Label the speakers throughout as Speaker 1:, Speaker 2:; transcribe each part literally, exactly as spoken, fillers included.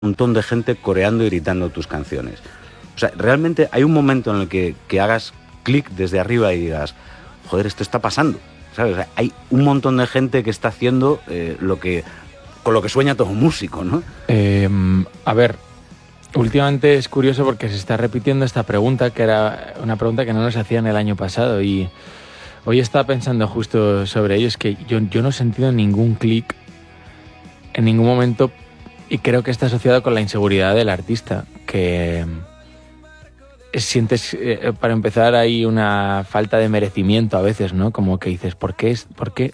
Speaker 1: montón de gente coreando y gritando tus canciones. O sea, realmente hay un momento en el que, que hagas clic desde arriba y digas, joder, esto está pasando, ¿sabes? O sea, hay un montón de gente que está haciendo eh, lo que con lo que sueña todo músico, ¿no?
Speaker 2: Eh, a ver, últimamente es curioso porque se está repitiendo esta pregunta, que era una pregunta que no nos hacían el año pasado, y hoy estaba pensando justo sobre ello. Es que yo, yo no he sentido ningún clic en ningún momento, y creo que está asociado con la inseguridad del artista, que sientes, eh, para empezar, hay una falta de merecimiento a veces, ¿no? Como que dices, ¿por qué, es, por qué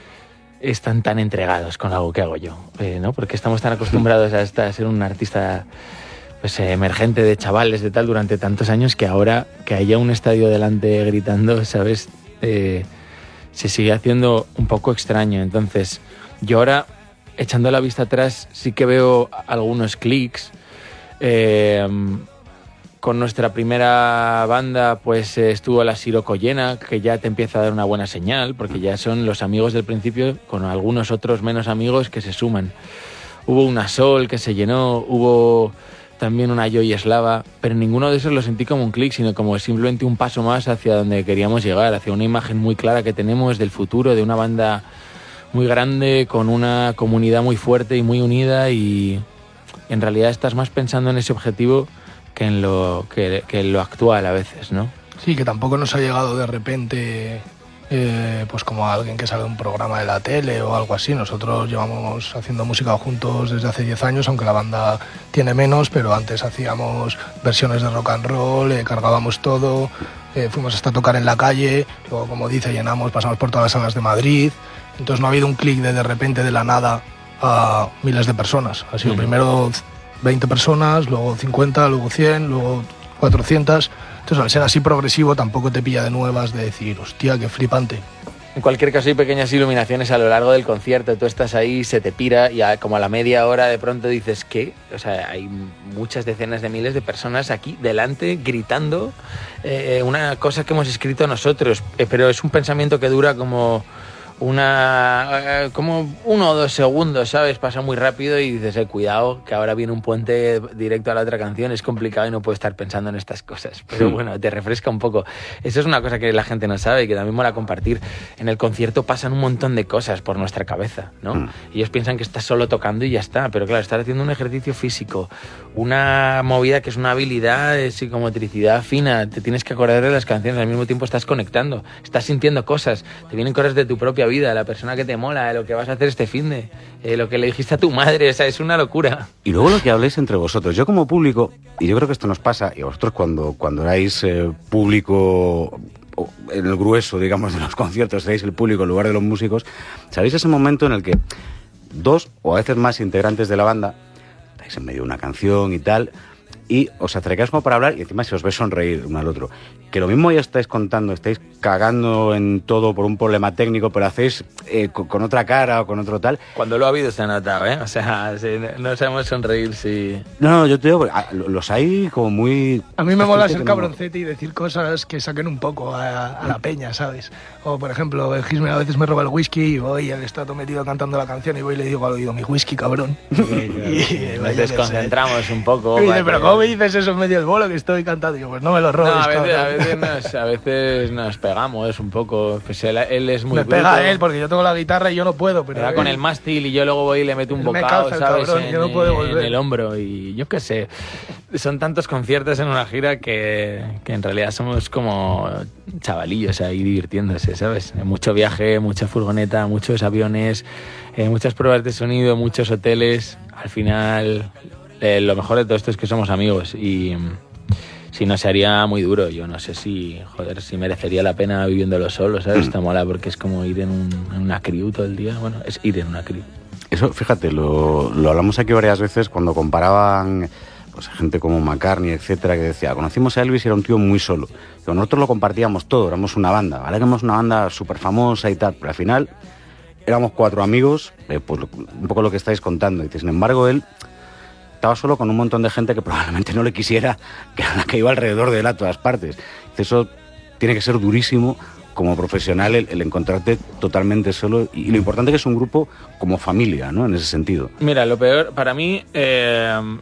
Speaker 2: están tan entregados con algo que hago yo? Eh, ¿no? ¿Por qué estamos tan acostumbrados a, esta, a ser un artista pues, eh, emergente de chavales, de tal, durante tantos años, que ahora que haya un estadio delante gritando, ¿sabes? Eh, se sigue haciendo un poco extraño. Entonces, yo ahora, echando la vista atrás, sí que veo algunos clics. Eh, con nuestra primera banda, pues eh, estuvo la Siroco llena, que ya te empieza a dar una buena señal, porque ya son los amigos del principio, con algunos otros menos amigos que se suman. Hubo una Sol que se llenó, hubo también una Joy Eslava, pero ninguno de esos lo sentí como un clic, sino como simplemente un paso más hacia donde queríamos llegar, hacia una imagen muy clara que tenemos del futuro, de una banda muy grande, con una comunidad muy fuerte y muy unida, y en realidad estás más pensando en ese objetivo que en lo, que, que en lo actual a veces, ¿no?
Speaker 3: Sí, que tampoco nos ha llegado de repente eh, pues como a alguien que sale de un programa de la tele o algo así. Nosotros llevamos haciendo música juntos desde hace diez años, aunque la banda tiene menos, pero antes hacíamos versiones de rock and roll, eh, cargábamos todo, eh, fuimos hasta tocar en la calle, luego, como dice, llenamos, pasamos por todas las salas de Madrid. Entonces no ha habido un clic de de repente, de la nada, a miles de personas. Ha sido mm. primero veinte personas, luego cincuenta, luego cien, luego cuatrocientas. Entonces, al ser así progresivo, tampoco te pilla de nuevas de decir, hostia, qué flipante.
Speaker 2: En cualquier caso, hay pequeñas iluminaciones a lo largo del concierto. Tú estás ahí, se te pira, y a, como a la media hora de pronto dices, ¿qué? O sea, hay muchas decenas de miles de personas aquí delante gritando eh, una cosa que hemos escrito nosotros. Eh, pero es un pensamiento que dura como una eh, como uno o dos segundos, ¿sabes? Pasa muy rápido y dices, eh, cuidado, que ahora viene un puente directo a la otra canción, es complicado y no puedo estar pensando en estas cosas. Pero bueno, te refresca un poco. Eso es una cosa que la gente no sabe y que también mola compartir. En el concierto pasan un montón de cosas por nuestra cabeza, ¿no? Mm. Ellos piensan que estás solo tocando y ya está, pero claro, estás haciendo un ejercicio físico, una movida que es una habilidad de psicomotricidad fina, te tienes que acordar de las canciones, al mismo tiempo estás conectando, estás sintiendo cosas, te vienen cosas de tu propia vida, de la persona que te mola, de lo que vas a hacer este finde, eh, lo que le dijiste a tu madre, o sea, es una locura.
Speaker 1: Y luego lo que habléis entre vosotros. Yo como público, y yo creo que esto nos pasa, y a vosotros cuando, cuando erais eh, público en el grueso, digamos, de los conciertos, erais el público en lugar de los músicos, ¿sabéis ese momento en el que dos o a veces más integrantes de la banda estáis en medio de una canción y tal, y os acercáis como para hablar y encima se os ve sonreír uno al otro? Que lo mismo ya estáis contando, estáis cagando en todo por un problema técnico, pero hacéis eh, con, con otra cara o con otro tal.
Speaker 2: Cuando lo ha habido se ha notado, ¿eh? O sea, si no sabemos sonreír, sí.
Speaker 1: No, no, yo te digo, los hay como muy...
Speaker 3: A mí me mola ser cabroncete y decir cosas que saquen un poco a, a la peña, ¿sabes? O, por ejemplo, el Gisme a veces me roba el whisky y voy, él está todo metido cantando la canción y voy y le digo al oído, mi whisky, cabrón.
Speaker 2: Sí, y, y nos desconcentramos un poco.
Speaker 3: Y dice, pero ¿cómo me dices eso en medio del bolo que estoy cantando? Y yo, pues no me lo robes,
Speaker 2: no, a veces,
Speaker 3: cabrón.
Speaker 2: A veces nos, a veces nos pegamos un poco. Pues él, él es muy
Speaker 3: Me
Speaker 2: bruto.
Speaker 3: pega él porque yo tengo la guitarra y yo no puedo. Pero
Speaker 2: me da
Speaker 3: él,
Speaker 2: con el mástil y yo luego voy y le meto un bocado,
Speaker 3: calza,
Speaker 2: ¿sabes?
Speaker 3: Cabrón,
Speaker 2: en,
Speaker 3: yo no puedo volver.
Speaker 2: en el hombro. Y yo qué sé. Son tantos conciertos en una gira que, que en realidad somos como chavalillos ahí divirtiéndose, ¿sabes? Mucho viaje, mucha furgoneta, muchos aviones, eh, muchas pruebas de sonido, muchos hoteles. Al final, eh, lo mejor de todo esto es que somos amigos y... Si no, se haría muy duro. Yo no sé si, joder, si merecería la pena viviéndolo solo, ¿sabes? Está mola porque es como ir en, un, en una crew todo el día. Bueno, es ir en una crew.
Speaker 1: Eso, fíjate, lo, lo hablamos aquí varias veces cuando comparaban pues gente como McCartney, etcétera, que decía, conocimos a Elvis y era un tío muy solo. Pero nosotros lo compartíamos todo, éramos una banda, ¿vale? Éramos una banda súper famosa y tal, pero al final éramos cuatro amigos, eh, pues un poco lo que estáis contando. Y sin embargo, él... estaba solo con un montón de gente que probablemente no le quisiera, que era la que iba alrededor de él a todas partes. Eso tiene que ser durísimo como profesional el, el encontrarte totalmente solo y, y lo importante que es un grupo como familia, ¿no? En ese sentido.
Speaker 2: Mira, lo peor, para mí, eh,